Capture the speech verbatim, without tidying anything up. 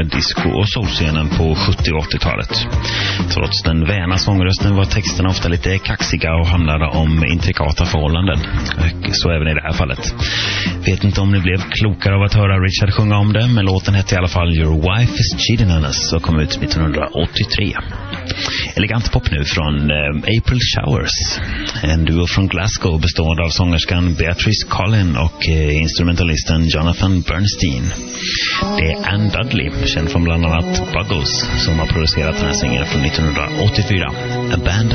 disco- och soulscenen på sjuttio- och åttiotalet. Trots den väna sångrösten var texterna ofta lite kaxiga och handlade om intrikata förhållanden. Så även i det här fallet. Vet inte om ni blev klokare av att höra Richard sjunga om det, men låten hette i alla fall Your Wife is Cheating on Us och kom ut nittonhundraåttiotre. Elegant pop nu från eh, April Showers. En duo från Glasgow bestående av sångerskan Beatrice Collin och eh, instrumentalisten Jonathan Bernstein. Det är Anne Dudley, känd från bland annat Buggles, som har producerat den här singeln från nittonhundraåttiofyra. Abandoned